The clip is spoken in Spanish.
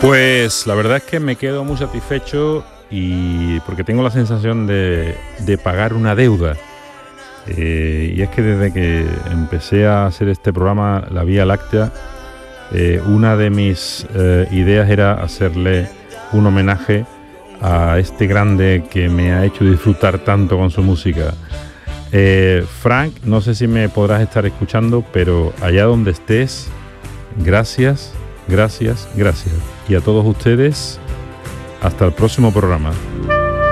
Pues la verdad es que me quedo muy satisfecho y porque tengo la sensación de pagar una deuda. Y es que desde que empecé a hacer este programa, La Vía Láctea, una de mis ideas era hacerle un homenaje a este grande que me ha hecho disfrutar tanto con su música. Frank, no sé si me podrás estar escuchando, pero allá donde estés, gracias. Y a todos ustedes, hasta el próximo programa.